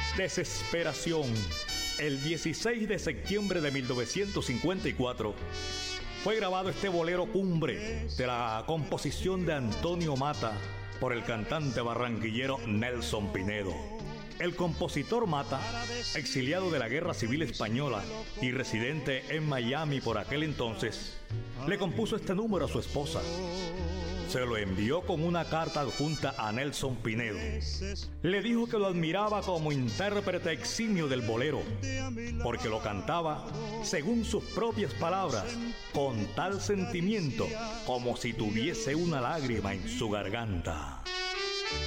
Desesperación. El 16 de septiembre de 1954 fue grabado este bolero cumbre de la composición de Antonio Mata por el cantante barranquillero Nelson Pinedo. El compositor Mata, exiliado de la Guerra Civil Española y residente en Miami por aquel entonces, le compuso este número a su esposa. Se lo envió con una carta adjunta a Nelson Pinedo. Le dijo que lo admiraba como intérprete eximio del bolero, porque lo cantaba, según sus propias palabras, con tal sentimiento como si tuviese una lágrima en su garganta.